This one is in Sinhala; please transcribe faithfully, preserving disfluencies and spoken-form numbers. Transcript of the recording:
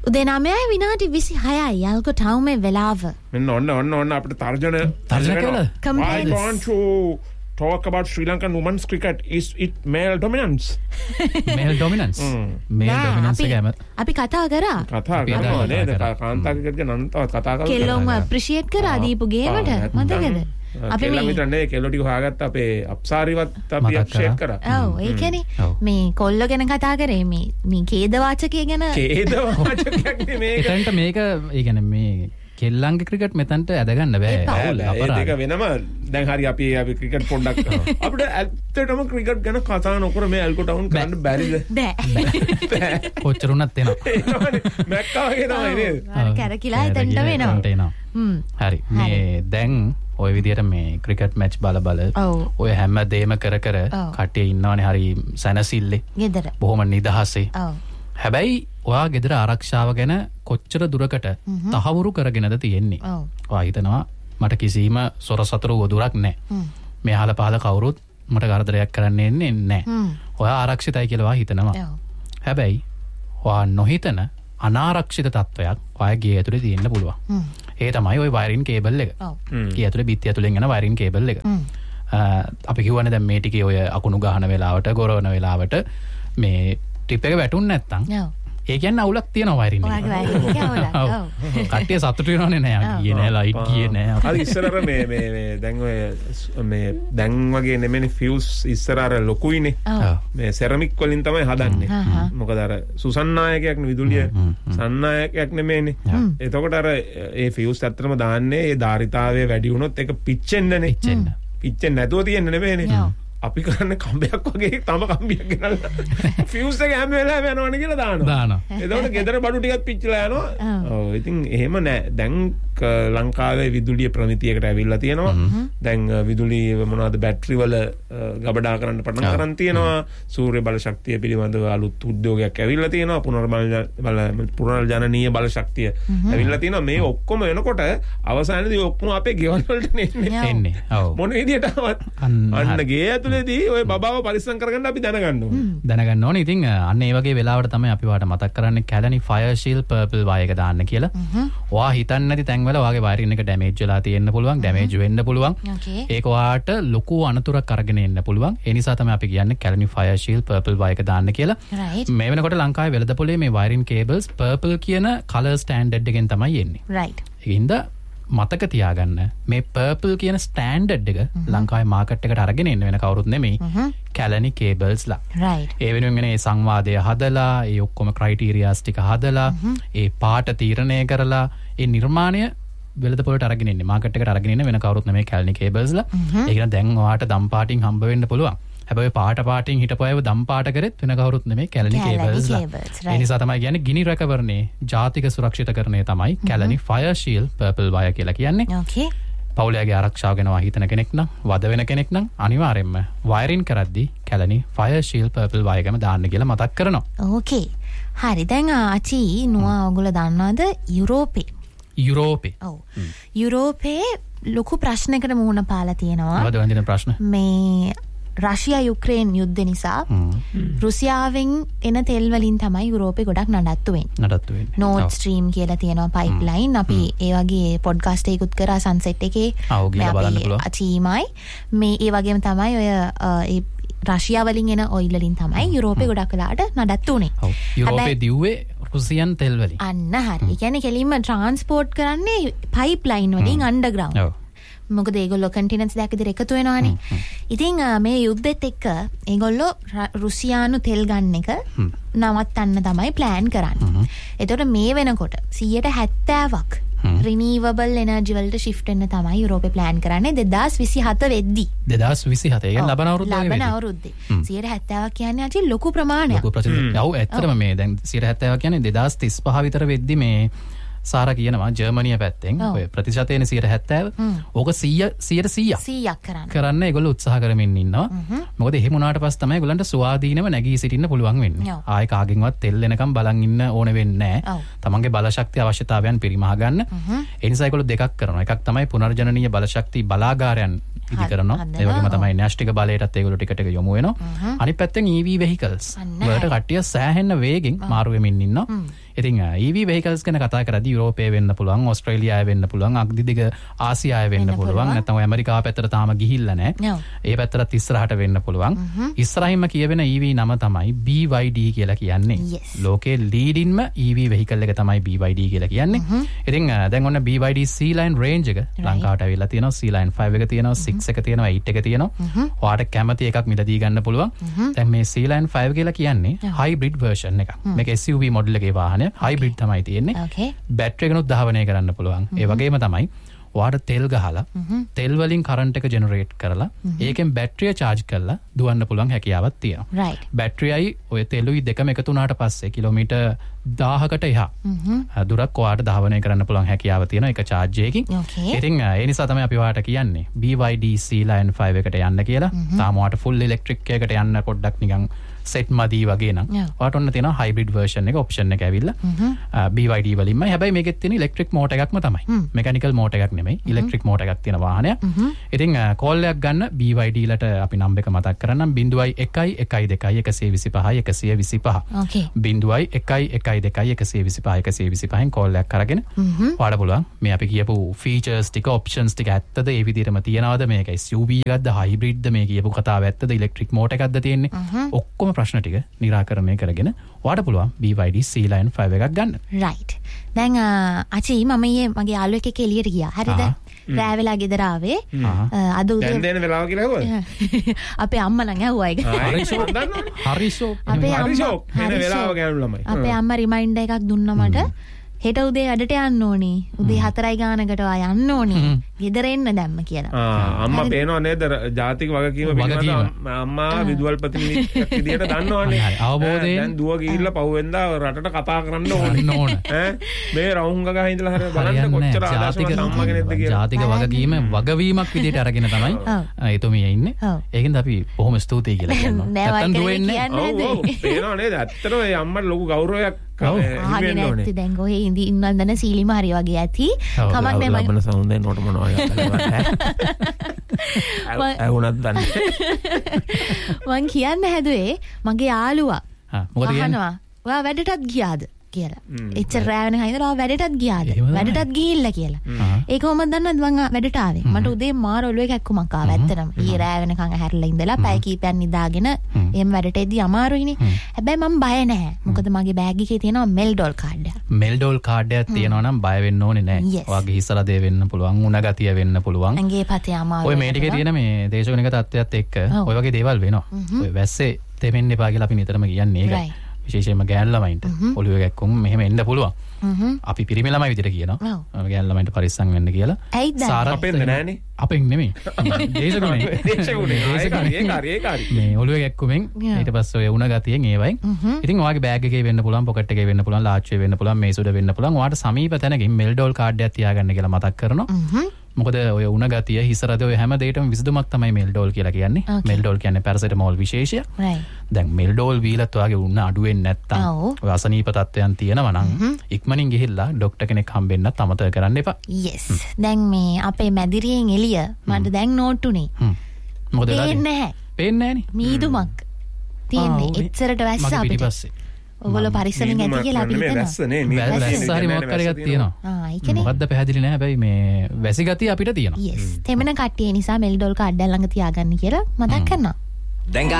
උදේ නවයයි විනාඩි විසිහයයි යාල්කෝ ටවුමේ වෙලාව. මෙන්න ඔන්න ඔන්න ඔන්න අපිට තර්ජන තර්ජන කියලා. Why don't you talk about Sri Lankan women's cricket? Is it male dominance? Male dominance. Male dominance එක හැම අපි කතා කරා. කතා කරනවා නේද? කාන්තා ක්‍රිකට් ගැන අනන්තවත් කතා කරලා. කෙල්ලොන්ව අප්‍රිෂিয়েට් කරා දීපු ගේමට මතකද? අපි මේ විතර නේ කෙල්ලෝ ටික හොයාගත්ත අපේ අප්සාරිවත් අපි අප්ෂේප් කරා. ඔව් ඒ කියන්නේ මේ කොල්ලෝ ගැන කතා කරේ මේ මේ ඛේද වාචකය ගැන. ඛේද වාචකයක් නෙමේ. එතනට මේක ඒ කියන්නේ මේ කෙල්ලන්ගේ ක්‍රිකට් මෙතනට ඇදගන්න බෑ. අවුල් අපරාධ. ඒක වෙනම දැන් හරි අපි අපි ක්‍රිකට් පොඩ්ඩක් අපිට ඇත්තටම ක්‍රිකට් ගැන කතා නොකර මේ ඇල්කෝ ටවුන් කරන්න බැරිද? බෑ. කොච්චර උනත් එනවා. මැක්කා වගේ තමයි නේද? අර කැරකිලා එතනට වෙනවා. හරි. මේ දැන් ඔය විදියට මේ ක්‍රිකට් මැච් බල බල ඔය හැම දෙයක්ම කර කර කට්ටිය ඉන්නවනේ හරි සැනසille. ගෙදර. බොහොම නිදහසේ. ඔව්. හැබැයි ඔයා ගෙදර ආරක්ෂාව ගැන කොච්චර දුරකට තහවුරු කරගෙනද තියෙන්නේ? ඔයා හිතනවා මට කිසිම සොර සතුරු වදුරක් නැහැ. මේ අහල පහල කවුරුත් මට කරදරයක් කරන්න එන්නේ නැහැ. ඔයා ආරක්ෂිතයි කියලා ඔයා හිතනවා. හැබැයි ඔයා නොහිතන අනාරක්ෂිත තත්වයක් ඔයා ගේ ඇතුලේ තියෙන්න පුළුවන්. ඒ තමයි ওই වයරින් කේබල් එක. ගේ ඇතුලේ බිත්ති ඇතුලෙන් යන වයරින් කේබල් එක. අපි කියවනේ දැන් මේ ටිකේ ඔය අකුණු ගහන වෙලාවට ගොරවන වෙලාවට මේ ටිප් එක වැටුන්නේ නැත්තම් ඒ කියන්නේ අවුලක් තියෙනවා වයරින් එක. ඔයාගේ වයරින් එක අවුලක්. ඔව්. කට්ටිය සතුටු වෙනවනේ නෑ. ගියේ නෑ ලයිට් ගියේ නෑ. හරි ඉස්සරර මේ මේ මේ දැන් ඔය මේ දැන් වගේ නෙමෙයි ෆියුස් ඉස්සර අර ලොකුයිනේ. මේ සෙරමික් වලින් තමයි හදන්නේ. මොකද අර සුසන්නායකයක් නේ විදුලිය සන්නායකයක් නෙමෙයිනේ. එතකොට අර ඒ ෆියුස් ඇත්තටම දාන්නේ ඒ ධාරිතාවය වැඩි වුණොත් ඒක පිච්චෙන්නනේ. පිච්චෙන්න. පිච්චෙන්නේ නැතුව තියෙන්නේ නෙමෙයිනේ. අපි කරන්නේ කම්බයක් වගේ තම කම්බියක් ගෙනල්ලා ෆියුස් එක හැම වෙලාවෙම යනවනේ කියලා දානවා. දානවා. එතකොට ගෙදර බඩු ටිකක් පිච්චිලා යනවා. ඔව් ඉතින් එහෙම නෑ. දැන් ලංකාවේ විදුලිය ප්‍රමිතියකට ඇවිල්ලා තියෙනවා. දැන් විදුලිය මොනවද බැටරි වල ගබඩා කරන්න පටන් ගන්න තියෙනවා. සූර්ය බල ශක්තිය පිළිබඳව අලුත් උද්‍යෝගයක් ඇවිල්ලා තියෙනවා. පුනර්බල පුනර්ජනනීය බල ශක්තිය ඇවිල්ලා තියෙනවා. මේ ඔක්කොම වෙනකොට අවසානයේදී ඔක්කොම අපේ ගෙවල් වලට එන්නේ. ඔව්. මොන විදියටවත් අන්න ගේ ඇතුලේදී ඔය බබාව පරිස්සම් කරගන්න අපි දැනගන්න ඕනේ. දැනගන්න ඕනේ. ඉතින් අන්න ඒ වගේ වෙලාවට තමයි අපි වාට මතක් කරන්නේ Kelani fire shield purple wire එක දාන්න කියලා. ඔයා හිතන්නේ නැති තැන් වල ඔයාගේ වයරින් එක ඩැමේජ් වෙලා තියෙන්න පුළුවන්, ඩැමේජ් වෙන්න පුළුවන්. ඒක ඔයාට ලොකු අනතුරක් අරගෙන එන්න පුළුවන්. ඒ නිසා තමයි අපි කියන්නේ Kelani fire shield purple wire එක දාන්න කියලා. මේ වෙනකොට ලංකාවේ වෙළඳපොලේ මේ වයරින් කේබල්ස් පර්පල් කියන කලර් ස්ටෑන්ඩඩ් එකෙන් තමයි එන්නේ. රයිට්. ඒකින්ද මතක තියාගන්න මේ පර්පල් කියන ස්ටෑන්ඩඩ් එක ලංකාවේ මාකට් එකට අරගෙන එන්න වෙන කවුරුත් නෙමෙයි කැලණි කේබල්ස්ලා. රයිට්. ඒ වෙනුවෙන් මේ සංවාදය හදලා ඒ ඔක්කොම ක්‍රයිටීරියාස් ටික හදලා ඒ පාට තීරණය කරලා ඒ නිර්මාණය වෙළඳපොළට අරගෙන ඉන්නේ මාකට් එකට අරගෙන ඉන්න වෙන කවුරුත් නෙමෙයි කැලණි කේබල්ස්ලා. ඒ කියන දැන් ඔයාට දම් පාටින් හම්බ වෙන්න පුළුවන්. හැබැයි පාට පාටින් හිටපුවව දම් පාට කරෙත් වෙන කවුරුත් නෙමෙයි කැලණි කේබල්ස්ලා. ඒ නිසා තමයි කියන්නේ ගිනි රැකවරණේ ජාතික සුරක්ෂිතකරණය තමයි Kelani fire shield purple wire කියලා කියන්නේ. ඕකේ. පවුලයාගේ ආරක්ෂාව ගැන හිතන කෙනෙක් නම් වද වෙන කෙනෙක් නම් අනිවාර්යයෙන්ම වයරින් කරද්දී Kelani fire shield purple wire එකම දාන්න කියලා මතක් කරනවා. ඕකේ. හරි දැන් ආචි නුවා ඔයගොල්ලෝ දන්නවද යුරෝපේ යුරෝපේ ඔව් යුරෝපේ ලොකු ප්‍රශ්නයකට මුහුණ පාලා තියෙනවා. මොකද වන්දින ප්‍රශ්න? මේ රෂියා යුක්‍රේන් යුද්ධ නිසා රුසියාවෙන් එන තෙල් වලින් තමයි යුරෝපේ ගොඩක් නඩත්තු වෙන්නේ. නඩත්තු වෙන්නේ. නෝඩ් ස්ට්‍රීම් කියලා තියෙනවා පයිප්ලයින්. අපි ඒ වගේ පොඩ්කාස්ට් එකකුත් කරා සන්සෙට් එකේ. ආව ගිහලා බලන්න පුළුවන්. අචීමයි මේ ඒ වගේම තමයි ඔය ඒ රෂියා වලින් එන ඔයිල් වලින් තමයි යුරෝපේ ගොඩක් වෙලාට නඩත්තු උනේ. ඔව්. යුරෝපේ දිව්වේ රුසියන් තෙල් වලින්. අන්න හරි. ඒ කියන්නේ කෙලින්ම ට්‍රාන්ස්පෝර්ට් කරන්නේ පයිප්ලයින් වලින් අන්ඩර්ග්‍රවුන්ඩ්. ඔව්. මොකද ඒගොල්ලෝ කන්ටිනන්ට්ස් දෙක විතර එකතු වෙනවානේ. ඉතින් මේ යුද්ධෙත් එක්ක ඒගොල්ලෝ රුසියානු තෙල් ගන්න එක නවත්තන්න තමයි ප්ලෑන් කරන්නේ. එතකොට මේ වෙනකොට සියයට හැත්තෑවක් රිනීවබල් එනර්ජි වලට shift වෙන්න තමයි යුරෝපේ ප්ලෑන් කරන්නේ දෙදාස් විසිහත වෙද්දි. දෙදාස් විසිහත ඒ කියන්නේ ලබන අවුරුද්දේ වෙද්දි. ලබන අවුරුද්දේ. සියයට හැත්තෑවක් කියන්නේ අචි ලොකු ප්‍රමාණයක්. ලොකු ප්‍රතිශතයක්. ඔව් ඇත්තටම මේ දැන් සියයට හැත්තෑවක් කියන්නේ දෙදාස් තිස්පහ විතර වෙද්දි මේ සාරා කියනවා ජර්මනිය පැත්තෙන් ඔය ප්‍රතිශතයනේ සියයට හැත්තෑව. ඕක සීයට සීයක් සීයක් කරන්න. කරන්න ඒගොල්ලෝ උත්සාහ කරමින් ඉන්නවා. මොකද එහෙම වුණාට පස්සේ තමයි ඒගොල්ලන්ට ස්වාධීනව නැගී සිටින්න පුළුවන් වෙන්නේ. ආයේ කාගෙන්වත් තෙල් එනකම් බලන් ඉන්න ඕන වෙන්නේ නැහැ. තමන්ගේ බලශක්ති අවශ්‍යතාවයන් පිරිමහ ගන්න. ඒ නිසා ඒගොල්ලෝ දෙකක් කරනවා. එකක් තමයි පුනර්ජනනීය බලශක්ති බලාගාරයන් ඉදි කරනවා. ඒ වගේම තමයි න්‍යෂ්ටික බලයටත් ඒගොල්ලෝ ටික ටික යොමු වෙනවා. අනිත් පැත්තෙන් E V vehicles වලට කට්ටිය සෑහෙන වේගෙන් මාරු වෙමින් ඉන්නවා. ඉතින් E V vehicles ගැන කතා කරද්දී යුරෝපයේ වෙන්න පුළුවන්, ඕස්ට්‍රේලියාවේ වෙන්න පුළුවන්, අග්දිදිග ආසියාවේ වෙන්න පුළුවන්, නැත්නම් ඇමරිකාව පැත්තට තාම ගිහිල්ලා නැහැ. ඒ පැත්තට ඉස්සරහට වෙන්න පුළුවන්. ඉස්සරහින්ම කියවෙන E V නම තමයි B Y D කියලා කියන්නේ. ලෝකේ ලීඩින්ම E V vehicle එක තමයි B Y D කියලා කියන්නේ. ඉතින් දැන් ඔන්න B Y D C line range එක ලංකාවට ඇවිල්ලා තියෙනවා. C line five එක තියෙනවා, six එක තියෙනවා, eight එක තියෙනවා. ඔයාට කැමති එකක් මිලදී ගන්න පුළුවන්. දැන් මේ C line five කියලා කියන්නේ hybrid version එකක්. මේක S U V model එකේ වාහනය hybrid තමයි තියෙන්නේ. බැටරි එකනොත් ධාවනය කරන්න පුළුවන්. ඒ වගේම තමයි ඔයාට තෙල් ගහලා තෙල් වලින් කරන්ට් එක ජෙනරේට් කරලා ඒකෙන් බැටරිය charge කරලා දුවන්න පුළුවන් හැකියාවක් තියෙනවා. බැටරියයි ඔය තෙලුයි දෙකම එකතු වුණාට පස්සේ කිලෝමීටර් දහයකට එහා දුරක් ඔයාට ධාවනය කරන්න පුළුවන් හැකියාව තියෙනවා එක charge එකකින්. ඉතින් ඒ නිසා තමයි අපි ඔයාට කියන්නේ B Y D C line five එකට යන්න කියලා. තාම ඔයාට full electric එකකට යන්න පොඩ්ඩක් නිකන් set මදි වගේ නම් ඔයාට ඔන්න තියෙනවා hybrid version එක option එක ඇවිල්ලා B Y D වලින්ම. හැබැයි මේකෙත් තියෙන electric motor එකක්ම තමයි. mechanical motor එකක් නෙමෙයි, electric motor එකක් තියෙන වාහනයක්. ඉතින් call එකක් ගන්න B Y D ලට අපි number එක මතක් කරන්නම් zero one one one two one two five one two five. okay zero one one one two one two five one two five න් call එකක් කරගෙන ඔයාලා පුළුවන් මේ අපි කියපු features ටික options ටික ඇත්තද ඒ විදිහටම තියනවද, මේක S U V එකක්ද hybrid ද, මේ කියපු කතාව ඇත්තද, electric motor එකක්ද තියෙන්නේ, ඔක්කොම ප්‍රශ්න ටික निराකරණය කරගෙන ඔයාට පුළුවන් B Y D C line five එකක් ගන්න. right. දැන් අචි මම ඊයේ මගේ යාළුවෙක් එක්ක එළියට ගියා. හරිද? රෑ වෙලා ගෙදර ආවේ. අද උදේ දැන් දෙන වෙලාව කියලා හුවද? අපේ අම්මා නම් ඇහුවා ඒක. හරිෂෝ දන්නවනේ. හරිෂෝ. අපේ හරිෂෝ එන වෙලාව ගෑනු ළමයි. අපේ අම්මා රිමයින්ඩර් එකක් දුන්නා මට. හෙට උදේ වැඩට යන්න ඕනේ. උදේ හතරයි ගානකට ආ යන්න ඕනේ. ගෙදර එන්න දැම්ම කියලා. ආ අම්මා පේනව නේද ජාතික වගකීම පිළිබඳව අම්මා විදුහල්පති මිනිහෙක් විදියට දන්නවනේ. අවබෝධයෙන් දැන් දුව ගිහිල්ලා පහුවෙන්දා රටට කතා කරන්න ඕනේ. ඈ මේ රවුම් ගගා ඉඳලා හරිය බලන්න කොච්චර ආදාසමත් අම්මා කෙනෙක්ද කියලා. ජාතික වගකීම වගවීමක් විදියට අරගෙන තමයි එතුමිය ඉන්නේ. ඒකෙන්ද අපි බොහොම ස්තුතියි කියලා කියනවා. නැත්තම් දුවෙන්නේ. ඔව් ඔව් පේනව නේද? ඇත්තටම මේ අම්මට ලොකු ගෞරවයක් ආගෙන ඇත්ති දැන් කොහේ ඉඳි ඉන්නවද නැ සීලිම හරි වගේ ඇති කමක් නෑ මම ලබන සෞන්දර්ය නෝට මොනවා ඇහුණත් දන්නේ මං කියන්න හැදුවේ මගේ යාළුවා මොකද කියන්නේ ඔයා වැඩටත් ගියාද කියලා. එච්චර රෑ වෙනකන් ඉඳලා ආව වැඩටත් ගියාද? වැඩටත් ගිහිල්ලා කියලා. ඒක කොහොමද දන්නවද මං වැඩට ආවේ? මට උදේ මාර ඔළුවේ කැක්කුමක් ආවා ඇත්තටම. ඊයේ රෑ වෙනකන් ඇහැරලා ඉඳලා පැය කීපයක් නිදාගෙන එහෙම වැඩට එද්දි අමාරුයිනේ. හැබැයි මම බය නැහැ. මොකද මගේ බෑග් එකේ තියෙනවා මෙල්ඩෝල් කාඩ් එක. මෙල්ඩෝල් කාඩ් එකක් තියෙනවා නම් බය වෙන්න ඕනේ නැහැ. ඔයාගේ හිසලා දේ වෙන්න පුළුවන්, උණ ගතිය වෙන්න පුළුවන්. ඇඟේ පතේ අමාරු. ඔය මේ ටිකේ තියෙන මේ දේශගුණික තත්ත්වයක් එක්ක ඔය වගේ දේවල් වෙනවා. ඔය වැස්සේ තෙමෙන්න එපා කියලා අපි නිතරම කියන්නේ ඒකයි. විශේෂයෙන්ම ගෑනු ළමයින්ට ඔළුවේ ගැක්කුම් මෙහෙම එන්න පුළුවන්. අපි පිරිමි ළමයි විදිහට කියනවා. ගෑනු ළමයින්ට පරිස්සම් වෙන්න කියලා. සාර අපෙන්ද නෑනේ. අපෙන් නෙමෙයි. දේශගුණේ. දේශගුණේ. ඒක හරි ඒක හරි. මේ ඔළුවේ ගැක්කුමෙන් ඊට පස්සේ ඔය උණ ගතියෙන් ඒවයින්. ඉතින් ඔයාගේ බෑග් එකේ වෙන්න පුළුවන්, පොකට් එකේ වෙන්න පුළුවන්, ලාච්චුවේ වෙන්න පුළුවන්, මේස උඩ වෙන්න පුළුවන්. ඔයාට සමීප තැනකින් මෙල්ඩෝල් කාඩ් එකක් තියාගන්න කියලා මතක් කරනවා. මොකද ඔය උණ ගතිය හිසරද ඔය හැම දෙයකම විසඳුමක් තමයි මෙල්ඩෝල් කියලා කියන්නේ. මෙල්ඩෝල් කියන්නේ පැරසිටමෝල් විශේෂය. දැන් මෙල්ඩෝල් වීලත් ඔයාගේ උණ අඩු වෙන්නේ නැත්තම් ඔය අසනීප තත්ත්වයන් තියෙනවා නම් ඉක්මනින් ගිහිල්ලා ડોක්ටර් කෙනෙක් හම්බෙන්නත් අමතක කරන්න එපා. yes. දැන් මේ අපේ මැදිරියෙන් එළිය මට දැන් නෝට්ටුනේ. මොකද පේන්නේ නැහැ. පේන්නේ නැහනේ. මීදුමක් තියෙන්නේ. එච්චරට වැස්ස අපිට. ඔයගොල්ලෝ පරිස්සමෙන් ඇති කියලා අපි හිතනවා. වැස්ස නේ මේ වැස්ස හරි මොකක් හරි එකක් තියෙනවා. ආ ඒකනේ. මොකද්ද පැහැදිලි නැහැ. හැබැයි මේ වැසි ගතිය අපිට තියෙනවා. yes. තෙමන කට්ටිය නිසා මෙල්ඩෝල් කාඩ් එක ළඟ තියාගන්න කියලා මතක් කරනවා. දැන්